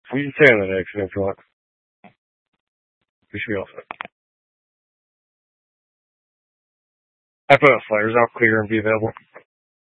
We can stay on that exit if you want. We should be all set. I put out flyers. I'll clear and be available.